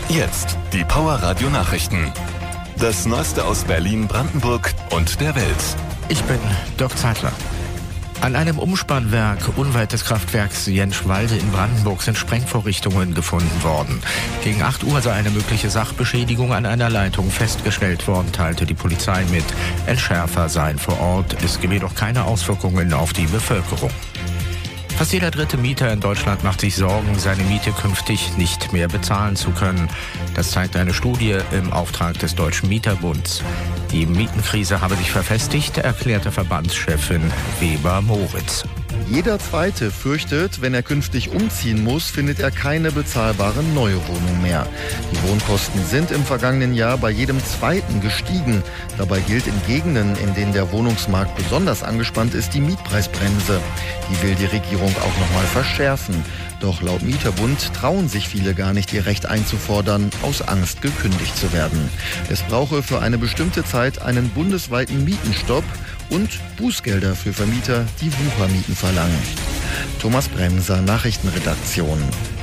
Jetzt die Power Radio Nachrichten. Das Neueste aus Berlin, Brandenburg und der Welt. Ich bin Dirk Zeitler. An einem Umspannwerk unweit des Kraftwerks Jenschwalde in Brandenburg sind Sprengvorrichtungen gefunden worden. Gegen 8 Uhr sei eine mögliche Sachbeschädigung an einer Leitung festgestellt worden, teilte die Polizei mit. Entschärfer seien vor Ort. Es gebe jedoch keine Auswirkungen auf die Bevölkerung. Fast jeder dritte Mieter in Deutschland macht sich Sorgen, seine Miete künftig nicht mehr bezahlen zu können. Das zeigt eine Studie im Auftrag des Deutschen Mieterbunds. Die Mietenkrise habe sich verfestigt, erklärte Verbandschefin Weber-Moritz. Jeder Zweite fürchtet, wenn er künftig umziehen muss, findet er keine bezahlbare neue Wohnung mehr. Die Wohnkosten sind im vergangenen Jahr bei jedem Zweiten gestiegen. Dabei gilt in Gegenden, in denen der Wohnungsmarkt besonders angespannt ist, die Mietpreisbremse. Die will die Regierung auch nochmal verschärfen. Doch laut Mieterbund trauen sich viele gar nicht, ihr Recht einzufordern, aus Angst gekündigt zu werden. Es brauche für eine bestimmte Zeit einen bundesweiten Mietenstopp und Bußgelder für Vermieter, die Wuchermieten verlangen. Thomas Bremser, Nachrichtenredaktion.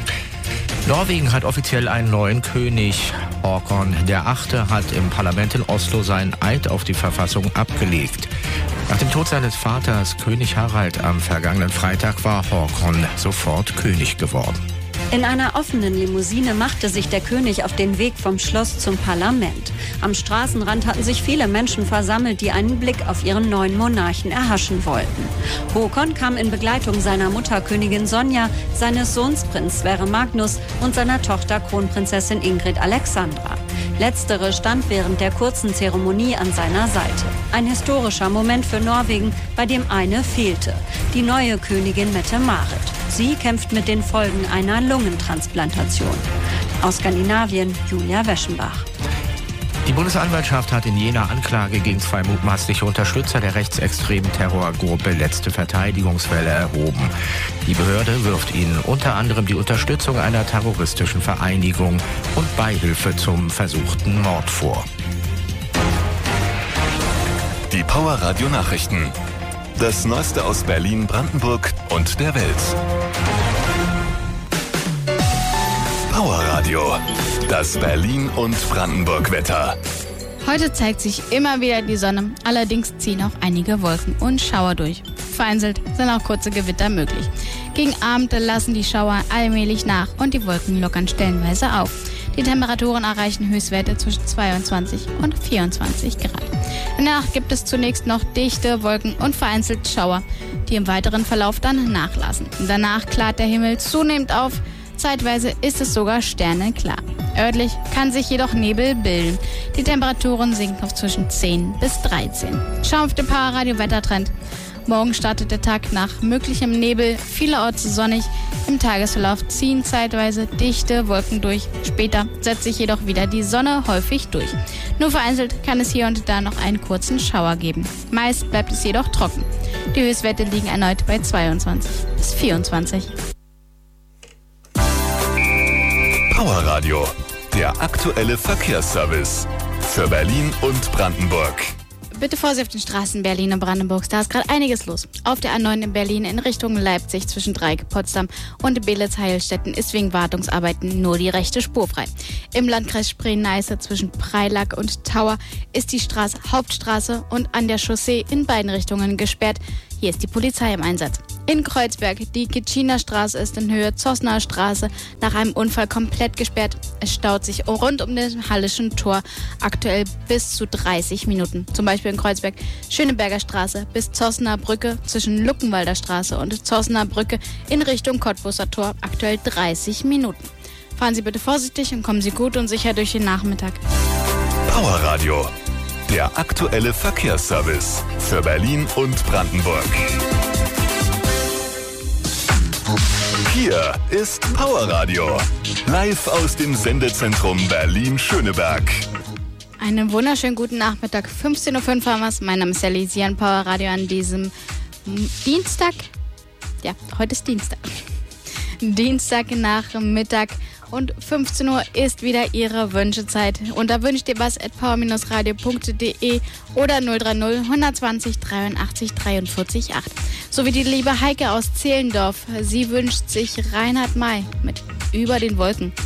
Norwegen hat offiziell einen neuen König. Håkon VIII. Hat im Parlament in Oslo seinen Eid auf die Verfassung abgelegt. Nach dem Tod seines Vaters, König Harald, am vergangenen Freitag war Håkon sofort König geworden. In einer offenen Limousine machte sich der König auf den Weg vom Schloss zum Parlament. Am Straßenrand hatten sich viele Menschen versammelt, die einen Blick auf ihren neuen Monarchen erhaschen wollten. Håkon kam in Begleitung seiner Mutter Königin Sonja, seines Sohns Prinz Sverre Magnus und seiner Tochter Kronprinzessin Ingrid Alexandra. Letztere stand während der kurzen Zeremonie an seiner Seite. Ein historischer Moment für Norwegen, bei dem eine fehlte: die neue Königin Mette-Marit. Sie kämpft mit den Folgen einer Lungentransplantation. Aus Skandinavien, Julia Weschenbach. Die Bundesanwaltschaft hat in Jena Anklage gegen 2 mutmaßliche Unterstützer der rechtsextremen Terrorgruppe Letzte Verteidigungswelle erhoben. Die Behörde wirft ihnen unter anderem die Unterstützung einer terroristischen Vereinigung und Beihilfe zum versuchten Mord vor. Die Power Radio Nachrichten. Das Neueste aus Berlin, Brandenburg und der Welt. Power Radio. Das Berlin- und Brandenburg-Wetter. Heute zeigt sich immer wieder die Sonne, allerdings ziehen auch einige Wolken und Schauer durch. Vereinzelt sind auch kurze Gewitter möglich. Gegen Abend lassen die Schauer allmählich nach und die Wolken lockern stellenweise auf. Die Temperaturen erreichen Höchstwerte zwischen 22 und 24 Grad. In der Nacht gibt es zunächst noch dichte Wolken und vereinzelt Schauer, die im weiteren Verlauf dann nachlassen. Danach klart der Himmel zunehmend auf. Zeitweise ist es sogar sternenklar. Örtlich kann sich jedoch Nebel bilden. Die Temperaturen sinken auf zwischen 10 bis 13. Schauen auf den Power Radio Wettertrend. Morgen startet der Tag nach möglichem Nebel, vielerorts sonnig. Im Tagesverlauf ziehen zeitweise dichte Wolken durch. Später setzt sich jedoch wieder die Sonne häufig durch. Nur vereinzelt kann es hier und da noch einen kurzen Schauer geben. Meist bleibt es jedoch trocken. Die Höchstwerte liegen erneut bei 22 bis 24. Power Radio. Der aktuelle Verkehrsservice. Für Berlin und Brandenburg. Bitte Vorsicht auf den Straßen Berlin und Brandenburgs. Da ist gerade einiges los. Auf der A9 in Berlin in Richtung Leipzig zwischen Dreieck, Potsdam und Belitz-Heilstätten ist wegen Wartungsarbeiten nur die rechte Spur frei. Im Landkreis Spree-Neiße zwischen Preilack und Tauer ist die Hauptstraße und an der Chaussee in beiden Richtungen gesperrt. Hier ist die Polizei im Einsatz. In Kreuzberg, die Kitschiner Straße ist in Höhe Zosnaer Straße nach einem Unfall komplett gesperrt. Es staut sich rund um den Hallischen Tor aktuell bis zu 30 Minuten. Zum Beispiel in Kreuzberg Schöneberger Straße bis Zosnaer Brücke zwischen Luckenwalder Straße und Zosnaer Brücke in Richtung Cottbuser Tor aktuell 30 Minuten. Fahren Sie bitte vorsichtig und kommen Sie gut und sicher durch den Nachmittag. Power Radio. Der aktuelle Verkehrsservice für Berlin und Brandenburg. Hier ist Power Radio. Live aus dem Sendezentrum Berlin-Schöneberg. Einen wunderschönen guten Nachmittag. 15.05 Uhr haben wir es. Mein Name ist Elisian, Power Radio an diesem Dienstag. Ja, heute ist Dienstag. Dienstagnachmittag. Und 15 Uhr ist wieder Ihre Wünschezeit. Und da wünscht ihr was at power-radio.de oder 030 120 83 43 8. So wie die liebe Heike aus Zehlendorf. Sie wünscht sich Reinhard May mit Über den Wolken.